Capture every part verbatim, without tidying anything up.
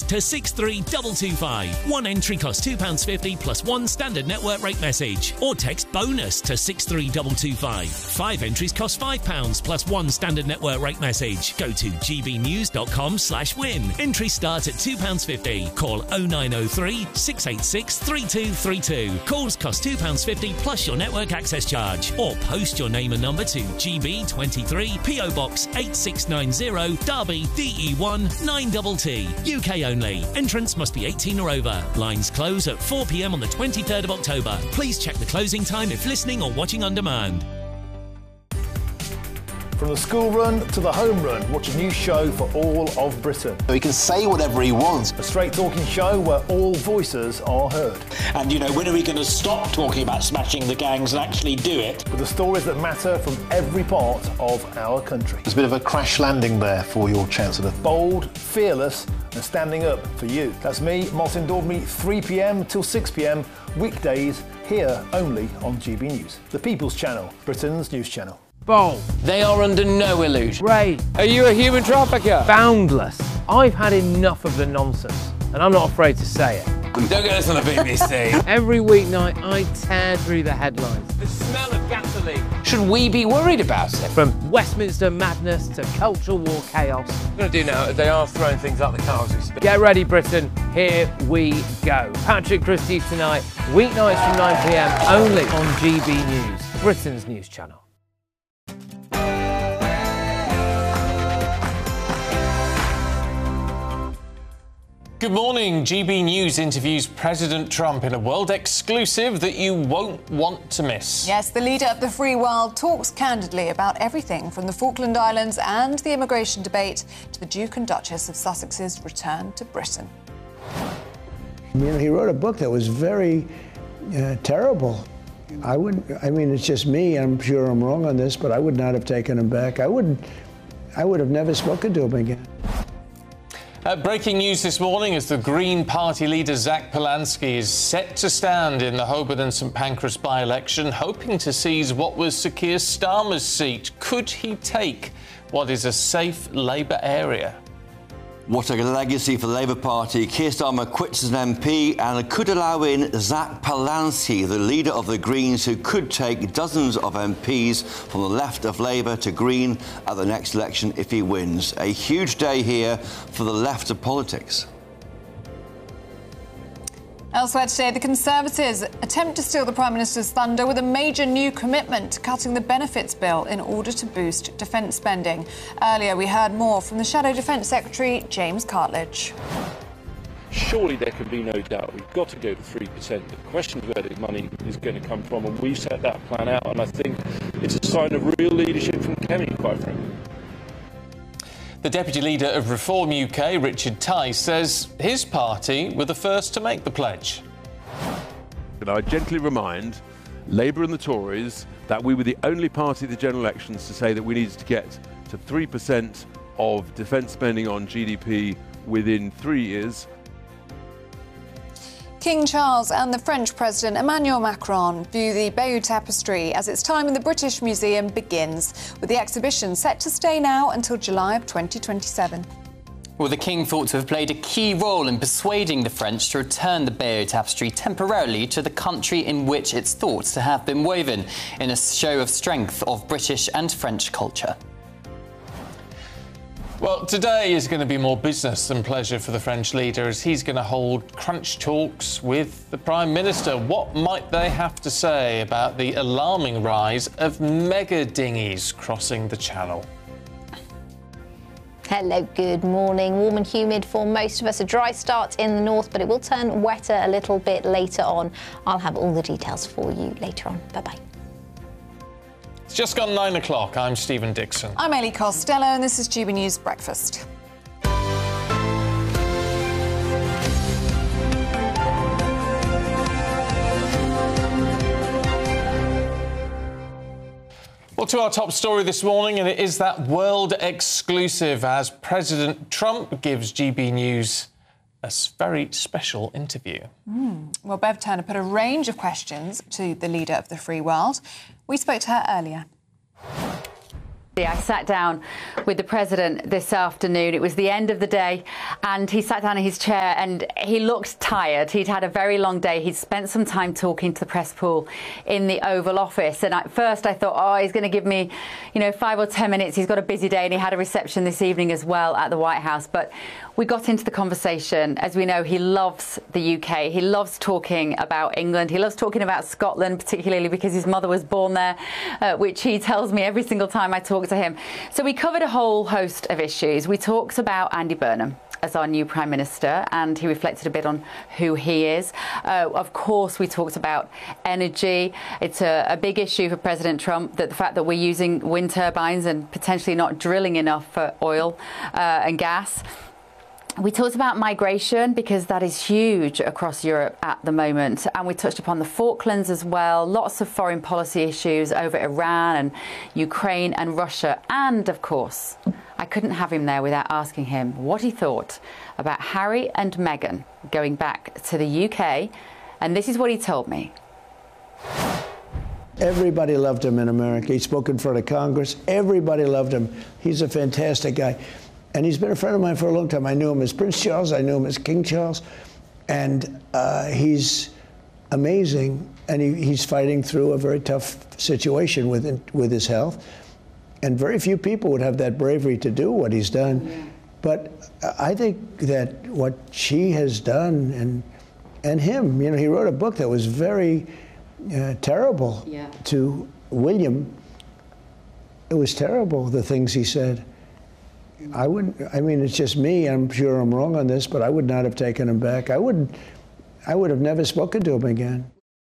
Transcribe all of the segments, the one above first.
to six three two two five. One entry costs two pounds fifty plus one standard network rate message. Or text BONUS to six three two two five. Five entries cost five pounds plus one standard network rate message. Go to gbnews.com slash win. Entry starts at two pounds fifty. Call oh nine oh three, six eight six, three two three two. Calls cost two pounds fifty plus your network access charge. Or post your name and number to G B twenty-three, P O Box eight six nine zero, Derby, D E one nine T T. U K only. Entrance must be eighteen or over. Lines close at four p m on the twenty-third of October. Please check the closing time if listening or watching on demand. From the school run to the home run, watch a new show for all of Britain. He can say whatever he wants. A straight talking show where all voices are heard. And, you know, when are we going to stop talking about smashing the gangs and actually do it? With the stories that matter from every part of our country. There's a bit of a crash landing there for your Chancellor. Bold, fearless and standing up for you. That's me, Martin Daubney, three p m till six p m, weekdays, here only on G B News. The People's Channel, Britain's news channel. Bold. They are under no illusion. Brave. Are you a human trafficker? Boundless. I've had enough of the nonsense, and I'm not afraid to say it. Don't get us on a B B C. Every weeknight, I tear through the headlines. The smell of gasoline. Should we be worried about it? From Westminster madness to cultural war chaos. What I'm going to do now is they are throwing things out the car as we speak. Get ready, Britain. Here we go. Patrick Christie tonight, weeknights from nine p m, only on G B News, Britain's news channel. Good morning. G B News interviews President Trump in a world exclusive that you won't want to miss. Yes, the leader of the free world talks candidly about everything from the Falkland Islands and the immigration debate to the Duke and Duchess of Sussex's return to Britain. You know, he wrote a book that was very uh, terrible. I wouldn't, I mean, it's just me, I'm sure I'm wrong on this, but I would not have taken him back. I wouldn't, I would have never spoken to him again. Uh, breaking news this morning as the Green Party leader Zach Polanski is set to stand in the Holborn and St Pancras by-election, hoping to seize what was Sir Keir Starmer's seat. Could he take what is a safe Labour area? What a legacy for the Labour Party. Keir Starmer quits as an M P and could allow in Zach Polanski, the leader of the Greens, who could take dozens of M Ps from the left of Labour to Green at the next election if he wins. A huge day here for the left of politics. Elsewhere today, the Conservatives attempt to steal the Prime Minister's thunder with a major new commitment to cutting the benefits bill in order to boost defence spending. Earlier, we heard more from the Shadow Defence Secretary, James Cartledge. Surely there can be no doubt we've got to go to three percent. The question is where the money is going to come from, and we've set that plan out, and I think it's a sign of real leadership from Kemi, quite frankly. The Deputy Leader of Reform U K, Richard Tice, says his party were the first to make the pledge. And I gently remind Labour and the Tories that we were the only party at the general elections to say that we needed to get to three percent of defence spending on G D P within three years. King Charles and the French President Emmanuel Macron view the Bayeux Tapestry as its time in the British Museum begins, with the exhibition set to stay now until July of twenty twenty-seven. Well, the King thought to have played a key role in persuading the French to return the Bayeux Tapestry temporarily to the country in which it's thought to have been woven, in a show of strength of British and French culture. Well, today is going to be more business than pleasure for the French leader, as he's going to hold crunch talks with the Prime Minister. What might they have to say about the alarming rise of mega dinghies crossing the Channel? Hello, good morning. Warm and humid for most of us. A dry start in the north, but it will turn wetter a little bit later on. I'll have all the details for you later on. Bye-bye. It's just gone nine o'clock. I'm Stephen Dixon. I'm Ellie Costello, and this is G B News Breakfast. Well, to our top story this morning, and it is that world exclusive as President Trump gives G B News a very special interview. Mm. Well, Bev Turner put a range of questions to the leader of the free world. We spoke to her earlier. I sat down with the president this afternoon. It was the end of the day, and he sat down in his chair and he looked tired. He'd had a very long day. He'd spent some time talking to the press pool in the Oval Office, and at first I thought, oh, he's going to give me, you know, five or ten minutes. He's got a busy day, and he had a reception this evening as well at the White House. But we got into the conversation. As we know, he loves the U K. He loves talking about England. He loves talking about Scotland, particularly because his mother was born there, uh, which he tells me every single time I talk to him. So we covered a whole host of issues. We talked about Andy Burnham as our new Prime Minister, and he reflected a bit on who he is. Uh, of course, we talked about energy. It's a, a big issue for President Trump, that the fact that we're using wind turbines and potentially not drilling enough for oil uh, and gas. We talked about migration, because that is huge across Europe at the moment, and we touched upon the Falklands as well. Lots of foreign policy issues over Iran and Ukraine and Russia. And of course, I couldn't have him there without asking him what he thought about Harry and Meghan going back to the U K, and this is what he told me. Everybody loved him in America. He spoke in front of Congress. Everybody loved him. He's a fantastic guy. And he's been a friend of mine for a long time. I knew him as Prince Charles. I knew him as King Charles. And uh, he's amazing. And he, he's fighting through a very tough situation with, with his health. And very few people would have that bravery to do what he's done. Yeah. But I think that what she has done, and, and him, you know, he wrote a book that was very uh, terrible yeah. to William. It was terrible, the things he said. I wouldn't, I mean, it's just me. I'm sure I'm wrong on this, but I would not have taken him back. I wouldn't, I would have never spoken to him again.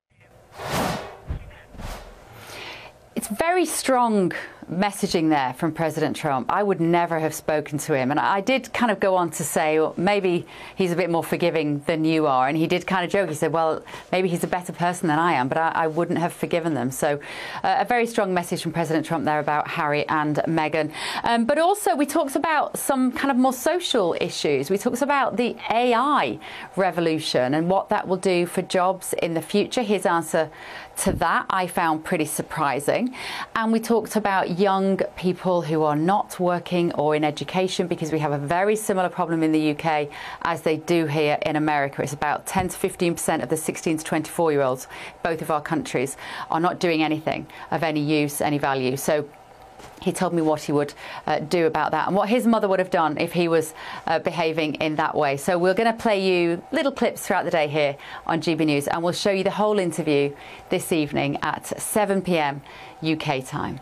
It's very strong messaging there from President Trump. I would never have spoken to him. And I did kind of go on to say, well, maybe he's a bit more forgiving than you are. And he did kind of joke. He said, well, maybe he's a better person than I am, but I, I wouldn't have forgiven them. So uh, a very strong message from President Trump there about Harry and Meghan. Um, but also we talked about some kind of more social issues. We talked about the A I revolution and what that will do for jobs in the future. His answer to that I found pretty surprising. And we talked about young people who are not working or in education, because we have a very similar problem in the U K as they do here in America. It's about ten to fifteen percent of the sixteen to twenty-four year olds, both of our countries, are not doing anything of any use, any value. So he told me what he would uh, do about that and what his mother would have done if he was uh, behaving in that way. So we're going to play you little clips throughout the day here on G B News, and we'll show you the whole interview this evening at seven p m U K time.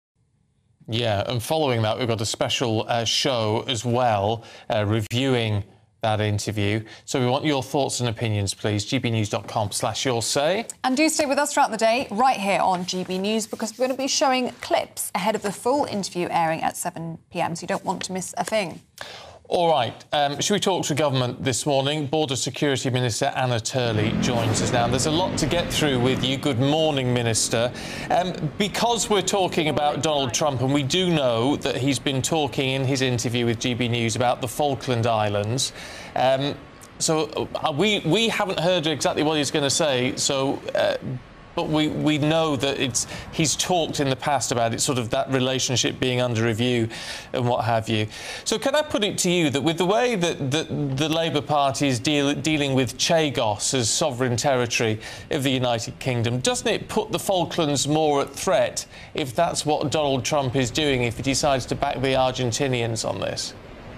Yeah, and following that, we've got a special uh, show as well, uh, reviewing that interview. So we want your thoughts and opinions, please. g b news dot com slash your say. And do stay with us throughout the day, right here on G B News, because we're going to be showing clips ahead of the full interview airing at seven p m, so you don't want to miss a thing. All right, um, should we talk to government this morning? Border Security Minister Anna Turley joins us now. There's a lot to get through with you. Good morning, Minister. Um, because we're talking about Donald Trump, and we do know that he's been talking in his interview with G B News about the Falkland Islands. Um, so uh, we, we haven't heard exactly what he's going to say, so... Uh, But we, we know that it's he's talked in the past about it, sort of that relationship being under review and what have you. So can I put it to you that with the way that, that the Labour Party is deal, dealing with Chagos as sovereign territory of the United Kingdom, doesn't it put the Falklands more at threat if that's what Donald Trump is doing, if he decides to back the Argentinians on this?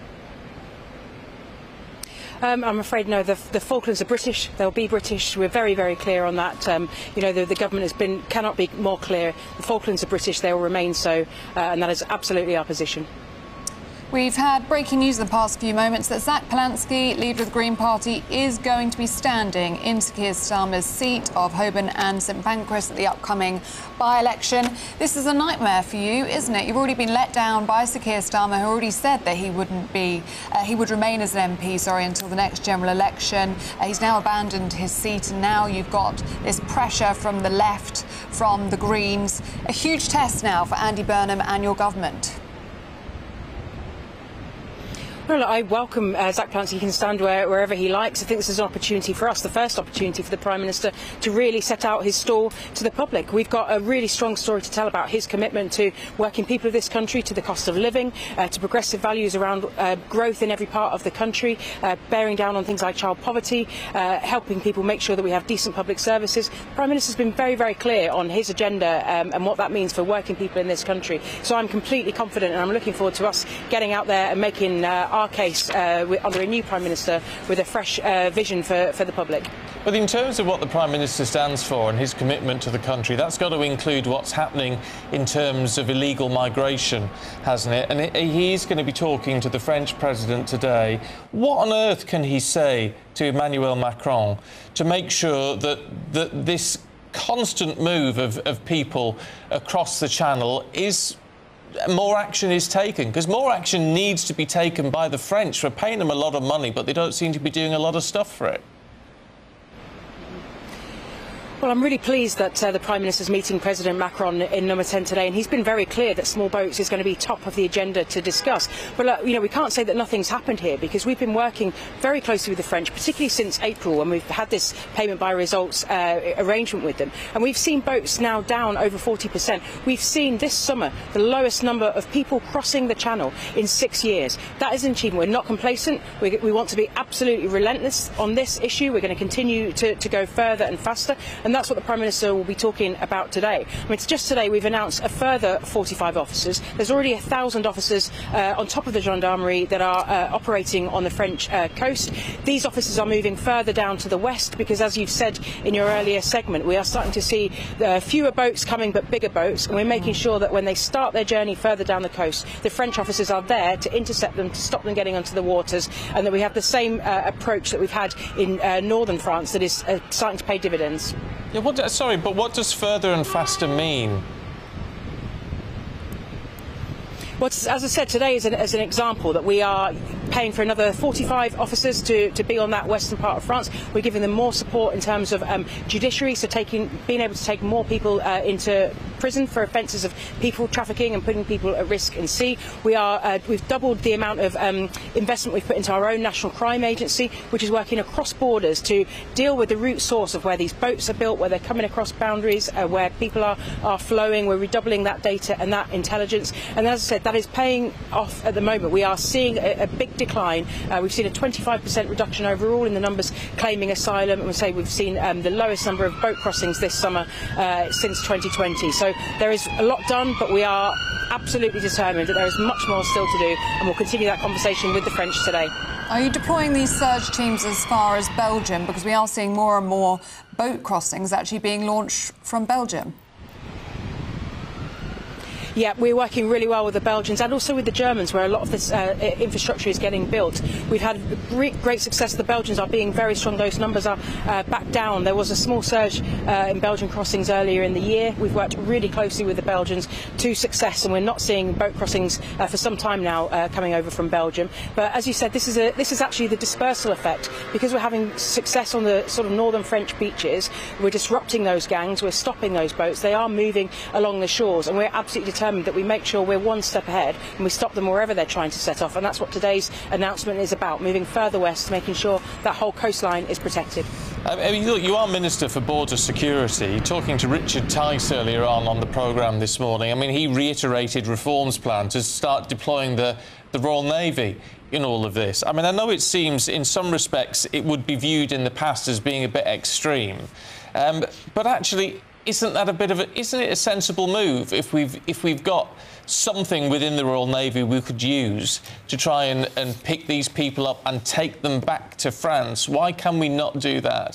Um, I'm afraid no. The, the Falklands are British. They'll be British. We're very, very clear on that. Um, you know, the, the government has been cannot be more clear. The Falklands are British. They will remain so, uh, and that is absolutely our position. We've had breaking news in the past few moments that Zach Polansky, leader of the Green Party, is going to be standing in Sir Keir Starmer's seat of Holborn and St Pancras at the upcoming by-election. This is a nightmare for you, isn't it? You've already been let down by Sir Keir Starmer, who already said that he wouldn't be, uh, he would remain as an M P, sorry, until the next general election. Uh, he's now abandoned his seat, and now you've got this pressure from the left, from the Greens. A huge test now for Andy Burnham and your government. Well, look, I welcome uh, Zach Palansky. He can stand where, wherever he likes. I think this is an opportunity for us, the first opportunity for the Prime Minister to really set out his stall to the public. We've got a really strong story to tell about his commitment to working people of this country, to the cost of living, uh, to progressive values around uh, growth in every part of the country, uh, bearing down on things like child poverty, uh, helping people make sure that we have decent public services. The Prime Minister's been very, very clear on his agenda um, and what that means for working people in this country. So I'm completely confident, and I'm looking forward to us getting out there and making uh, our case uh, with, under a new Prime Minister with a fresh uh, vision for, for the public. But in terms of what the Prime Minister stands for and his commitment to the country, that's got to include what's happening in terms of illegal migration, hasn't it? And he's going to be talking to the French President today. What on earth can he say to Emmanuel Macron to make sure that, that this constant move of, of people across the Channel is... more action is taken? Because more action needs to be taken by the French. We're paying them a lot of money, but they don't seem to be doing a lot of stuff for it. Well, I'm really pleased that uh, the Prime Minister's meeting President Macron in Number ten today, and he's been very clear that small boats is going to be top of the agenda to discuss. But, uh, you know, we can't say that nothing's happened here, because we've been working very closely with the French, particularly since April, when we've had this payment by results uh, arrangement with them. And we've seen boats now down over forty percent. We've seen this summer the lowest number of people crossing the Channel in six years. That is an achievement. We're not complacent. We, we want to be absolutely relentless on this issue. We're going to continue to, to go further and faster. And that's what the Prime Minister will be talking about today. I mean, it's just today we've announced a further forty-five officers. There's already a thousand officers uh, on top of the gendarmerie that are uh, operating on the French uh, coast. These officers are moving further down to the west because, as you've said in your earlier segment, we are starting to see uh, fewer boats coming but bigger boats, and we're making sure that when they start their journey further down the coast, the French officers are there to intercept them, to stop them getting onto the waters, and that we have the same uh, approach that we've had in uh, northern France that is uh, starting to pay dividends. Yeah, what, sorry, but what does further and faster mean? Well, as I said, today is an, as an example that we are paying for another forty-five officers to, to be on that western part of France. We're giving them more support in terms of um, judiciary, so taking, being able to take more people uh, into prison for offences of people trafficking and putting people at risk in sea. We are, uh, we've doubled the amount of um, investment we've put into our own National Crime Agency, which is working across borders to deal with the root source of where these boats are built, where they're coming across boundaries, uh, where people are, are flowing. We're redoubling that data and that intelligence. And as I said, that is paying off at the moment. We are seeing a, a big decline. Uh, we've seen a twenty-five percent reduction overall in the numbers claiming asylum, and we say we've seen um, the lowest number of boat crossings this summer uh, since twenty twenty. So there is a lot done, but we are absolutely determined that there is much more still to do, and we'll continue that conversation with the French today. Are you deploying these surge teams as far as Belgium? Because we are seeing more and more boat crossings actually being launched from Belgium. Yeah, we're working really well with the Belgians and also with the Germans, where a lot of this uh, infrastructure is getting built. We've had great, great success. The Belgians are being very strong. Those numbers are uh, back down. There was a small surge uh, in Belgian crossings earlier in the year. We've worked really closely with the Belgians to success, and we're not seeing boat crossings uh, for some time now uh, coming over from Belgium. But as you said, this is a, this is actually the dispersal effect. Because we're having success on the sort of northern French beaches, we're disrupting those gangs, we're stopping those boats. They are moving along the shores, and we're absolutely determined that we make sure we're one step ahead and we stop them wherever they're trying to set off. And that's what today's announcement is about, moving further west, making sure that whole coastline is protected. I mean, look, you are Minister for Border Security. Talking to Richard Tice earlier on on the programme this morning, I mean, he reiterated reforms plan to start deploying the, the Royal Navy in all of this. I mean, I know it seems in some respects it would be viewed in the past as being a bit extreme, um, but actually, isn't that a bit of a, isn't it a sensible move if we've if we've got something within the Royal Navy we could use to try and, and pick these people up and take them back to France? Why can we not do that?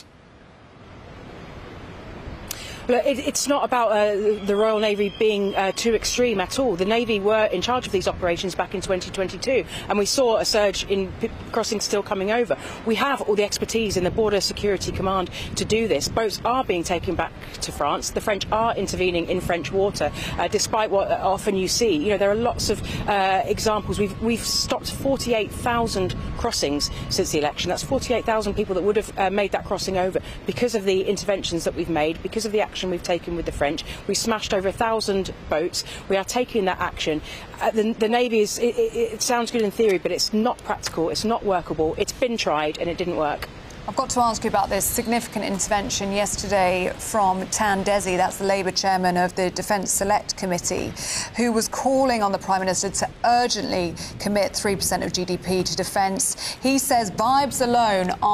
But it, it's not about uh, the Royal Navy being uh, too extreme at all. The Navy were in charge of these operations back in twenty twenty-two, and we saw a surge in crossings still coming over. We have all the expertise in the Border Security Command to do this. Boats are being taken back to France. The French are intervening in French water, uh, despite what often you see. You know, there are lots of uh, examples. We've, we've stopped forty-eight thousand crossings since the election. That's forty-eight thousand people that would have uh, made that crossing over because of the interventions that we've made, because of the action we've taken with the French. We smashed over a thousand boats. We are taking that action. Uh, the, the Navy is, it, it, it sounds good in theory, but it's not practical, it's not workable. It's been tried and it didn't work. I've got to ask you about this significant intervention yesterday from Tan Desi, that's the Labour chairman of the Defence Select Committee, who was calling on the Prime Minister to urgently commit three percent of G D P to defence. He says vibes alone are